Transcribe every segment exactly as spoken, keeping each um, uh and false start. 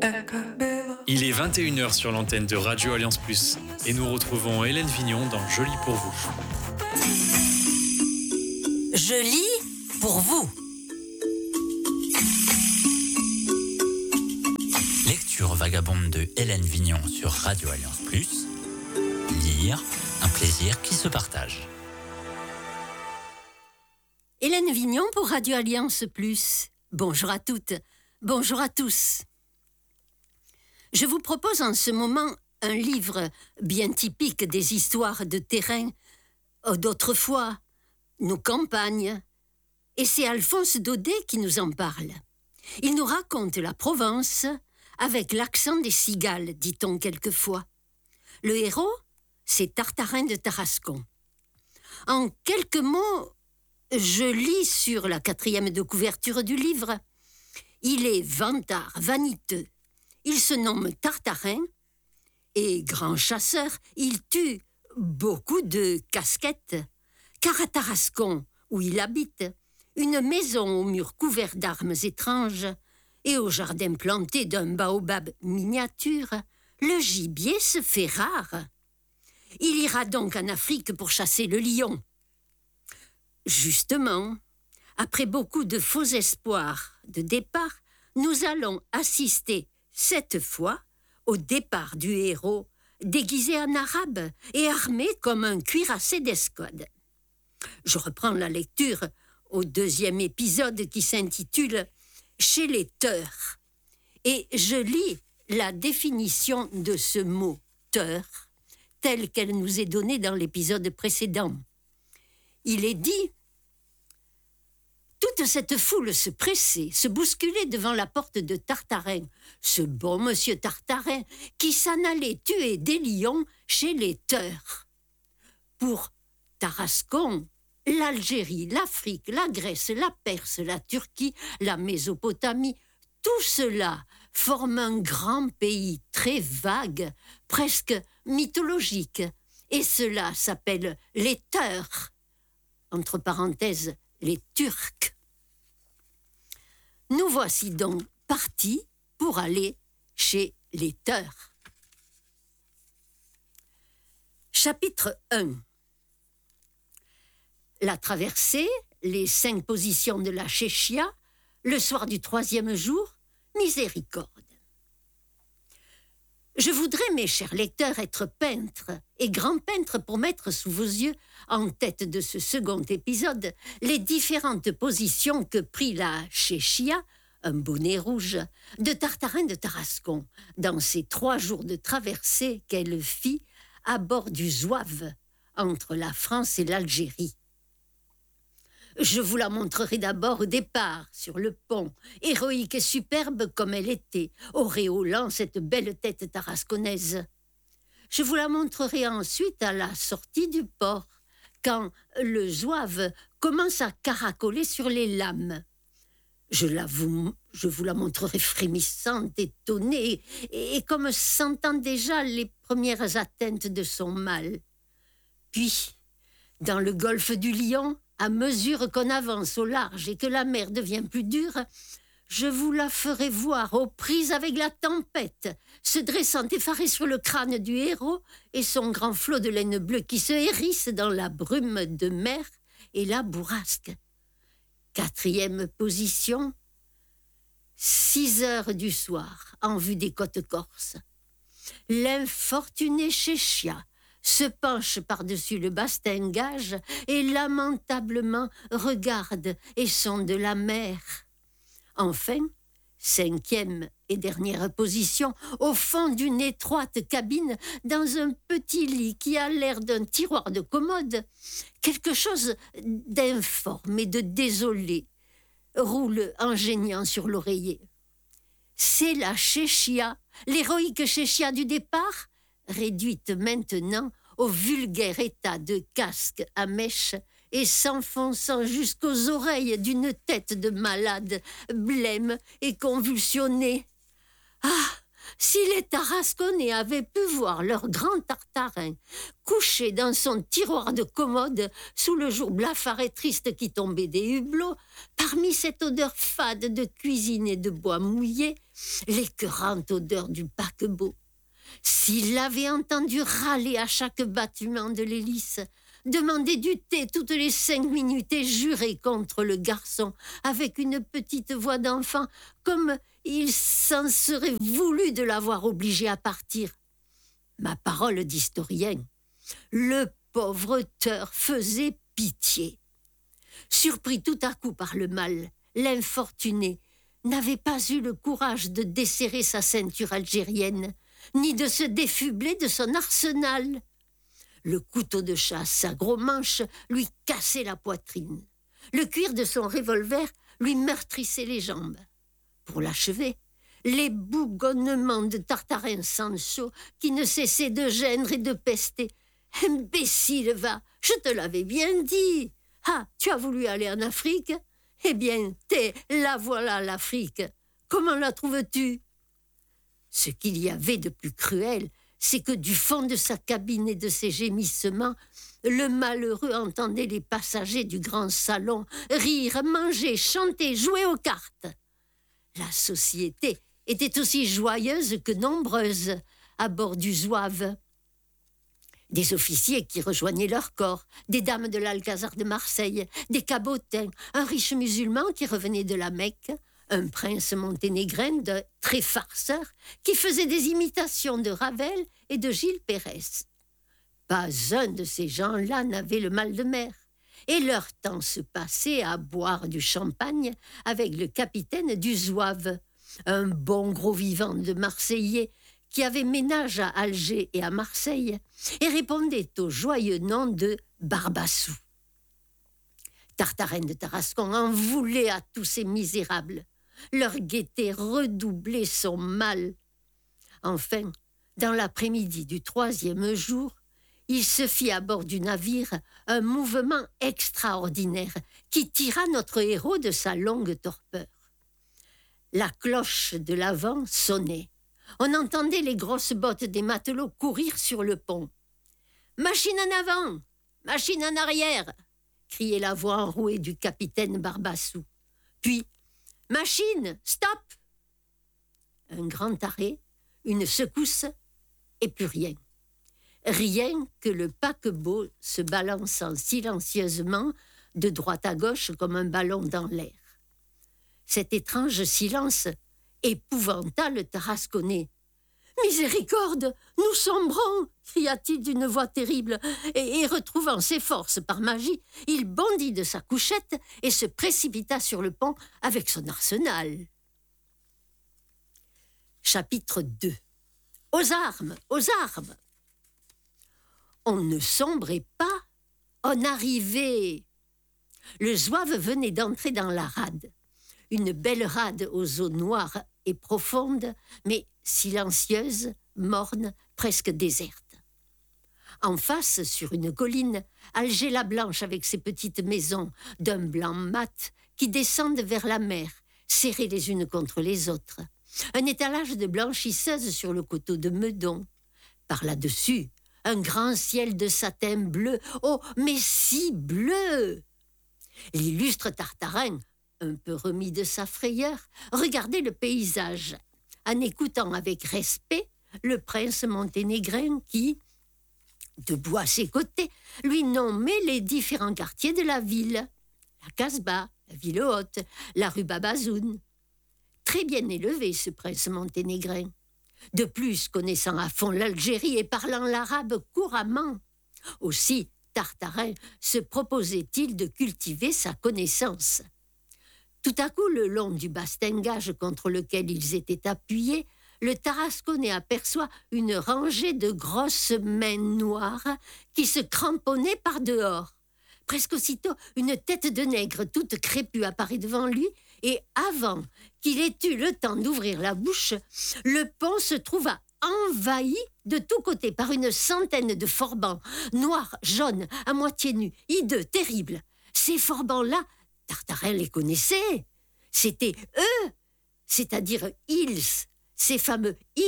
Il est vingt et une heures sur l'antenne de Radio Alliance Plus et nous retrouvons Hélène Vignon dans Je lis pour vous. Je lis pour vous. Lecture vagabonde de Hélène Vignon sur Radio Alliance Plus. Lire, un plaisir qui se partage. Hélène Vignon pour Radio Alliance Plus. Bonjour à toutes, bonjour à tous. Je vous propose en ce moment un livre bien typique des histoires de terrain d'autrefois, nos campagnes. Et c'est Alphonse Daudet qui nous en parle. Il nous raconte la Provence avec l'accent des cigales, dit-on quelquefois. Le héros, c'est Tartarin de Tarascon. En quelques mots, je lis sur la quatrième de couverture du livre. Il est vantard, vaniteux. Il se nomme Tartarin et grand chasseur, il tue beaucoup de casquettes. Car à Tarascon, où il habite, une maison aux murs couverts d'armes étranges et au jardin planté d'un baobab miniature, le gibier se fait rare. Il ira donc en Afrique pour chasser le lion. Justement, après beaucoup de faux espoirs de départ, nous allons assister cette fois au départ du héros, déguisé en arabe et armé comme un cuirassé d'escouade. Je reprends la lecture au deuxième épisode qui s'intitule « Chez les teurs » et je lis la définition de ce mot « teur » telle qu'elle nous est donnée dans l'épisode précédent. Il est dit « Toute cette foule se pressait, se bousculait devant la porte de Tartarin, ce bon monsieur Tartarin qui s'en allait tuer des lions chez les teurs. » Pour Tarascon, l'Algérie, l'Afrique, la Grèce, la Perse, la Turquie, la Mésopotamie, tout cela forme un grand pays très vague, presque mythologique. Et cela s'appelle les Teurs, entre parenthèses, les Turcs. Nous voici donc partis pour aller chez les Teurs. Chapitre un. La traversée, les cinq positions de la Chéchia, le soir du troisième jour, miséricorde. Je voudrais, mes chers lecteurs, être peintre et grand peintre pour mettre sous vos yeux, en tête de ce second épisode, les différentes positions que prit la Chéchia, un bonnet rouge, de Tartarin de Tarascon, dans ces trois jours de traversée qu'elle fit à bord du Zouave, entre la France et l'Algérie. Je vous la montrerai d'abord au départ, sur le pont, héroïque et superbe comme elle était, auréolant cette belle tête tarasconnaise. Je vous la montrerai ensuite à la sortie du port, quand le Zouave commence à caracoler sur les lames. Je, la vous, je vous la montrerai frémissante, étonnée, et, et comme sentant déjà les premières atteintes de son mal. Puis, dans le golfe du Lion, à mesure qu'on avance au large et que la mer devient plus dure, je vous la ferai voir aux prises avec la tempête, se dressant effarée sur le crâne du héros et son grand flot de laine bleue qui se hérisse dans la brume de mer et la bourrasque. Quatrième position, six heures du soir, en vue des côtes corses. L'infortuné Chéchia se penche par-dessus le bastingage et lamentablement regarde et sonde la mer. Enfin, cinquième et dernière position, au fond d'une étroite cabine, dans un petit lit qui a l'air d'un tiroir de commode, quelque chose d'informe et de désolé roule en geignant sur l'oreiller. C'est la Chéchia, l'héroïque Chéchia du départ, réduite maintenant au vulgaire état de casque à mèche et s'enfonçant jusqu'aux oreilles d'une tête de malade, blême et convulsionnée. Ah, Si les Tarasconnais avaient pu voir leur grand Tartarin couché dans son tiroir de commode sous le jour blafard et triste qui tombait des hublots, parmi cette odeur fade de cuisine et de bois mouillé, l'écœurante odeur du paquebot, s'il avait entendu râler à chaque battement de l'hélice, demander du thé toutes les cinq minutes et jurer contre le garçon avec une petite voix d'enfant, comme il s'en serait voulu de l'avoir obligé à partir. Ma parole d'historien, le pauvre auteur faisait pitié. Surpris tout à coup par le mal, l'infortuné n'avait pas eu le courage de desserrer sa ceinture algérienne, ni de se défubler de son arsenal. Le couteau de chasse à gros manches lui cassait la poitrine. Le cuir de son revolver lui meurtrissait les jambes. Pour l'achever, les bougonnements de Tartarin Sancho qui ne cessaient de gendre et de pester. « Imbécile, va, je te l'avais bien dit. Ah, tu as voulu aller en Afrique? Eh bien, t'es, la voilà l'Afrique. Comment la trouves-tu » Ce qu'il y avait de plus cruel, c'est que du fond de sa cabine et de ses gémissements, le malheureux entendait les passagers du grand salon rire, manger, chanter, jouer aux cartes. La société était aussi joyeuse que nombreuse à bord du Zouave. Des officiers qui rejoignaient leur corps, des dames de l'Alcazar de Marseille, des cabotins, un riche musulman qui revenait de la Mecque, un prince monténégrin de très farceur qui faisait des imitations de Ravel et de Gilles Pérès. Pas un de ces gens-là n'avait le mal de mer, et leur temps se passait à boire du champagne avec le capitaine du Zouave, un bon gros vivant de Marseillais qui avait ménage à Alger et à Marseille et répondait au joyeux nom de Barbassou. Tartarin de Tarascon en voulait à tous ces misérables. Leur gaieté redoublait son mal. Enfin, dans l'après-midi du troisième jour, il se fit à bord du navire un mouvement extraordinaire qui tira notre héros de sa longue torpeur. La cloche de l'avant sonnait. On entendait les grosses bottes des matelots courir sur le pont. « Machine en avant! Machine en arrière !» criait la voix enrouée du capitaine Barbassou. Puis « Machine, stop !» Un grand arrêt, une secousse et plus rien. Rien que le paquebot se balançant silencieusement de droite à gauche comme un ballon dans l'air. Cet étrange silence épouvanta le Tarasconnais. « Miséricorde, nous sombrons !» cria-t-il d'une voix terrible, et, et retrouvant ses forces par magie, il bondit de sa couchette et se précipita sur le pont avec son arsenal. Chapitre deux. Aux armes, aux armes! On ne sombrait pas, on arrivait. Le Zouave venait d'entrer dans la rade. Une belle rade aux eaux noires et profondes, mais silencieuse, morne, presque déserte. En face, sur une colline, Alger la Blanche avec ses petites maisons d'un blanc mat qui descendent vers la mer, serrées les unes contre les autres. Un étalage de blanchisseuses sur le coteau de Meudon. Par là-dessus, un grand ciel de satin bleu, oh, mais si bleu! L'illustre Tartarin, un peu remis de sa frayeur, regardait le paysage, en écoutant avec respect le prince monténégrin qui, debout à ses côtés, lui nommait les différents quartiers de la ville. La Casbah, la ville haute, la rue Babazoun. Très bien élevé, ce prince monténégrin. De plus, connaissant à fond l'Algérie et parlant l'arabe couramment. Aussi, Tartarin se proposait-il de cultiver sa connaissance. Tout à coup, le long du bastingage contre lequel ils étaient appuyés, le Tarasconnais aperçoit une rangée de grosses mains noires qui se cramponnaient par dehors. Presque aussitôt, une tête de nègre toute crépue apparaît devant lui et avant qu'il ait eu le temps d'ouvrir la bouche, le pont se trouva envahi de tous côtés par une centaine de forbans, noirs, jaunes, à moitié nus, hideux, terribles. Ces forbans-là, Tartarin les connaissait. C'était eux, c'est-à-dire ils, ces fameux « ils »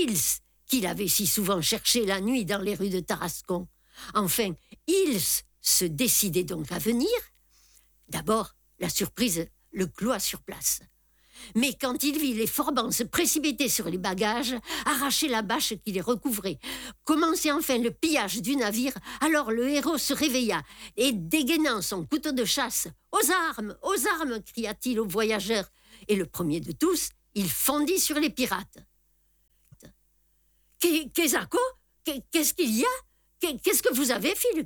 Ils, qu'il avait si souvent cherché la nuit dans les rues de Tarascon. Enfin, Ils se décidait donc à venir. D'abord, la surprise le cloua sur place. Mais quand il vit les Forbans se précipiter sur les bagages, arracher la bâche qui les recouvrait, commencer enfin le pillage du navire, alors le héros se réveilla et, dégainant son couteau de chasse, « Aux armes, aux armes !» cria-t-il aux voyageurs. Et le premier de tous, il fondit sur les pirates. « Qu'est-ce qu'il y a ? Qu'est-ce que vous avez fait, le capitaine ?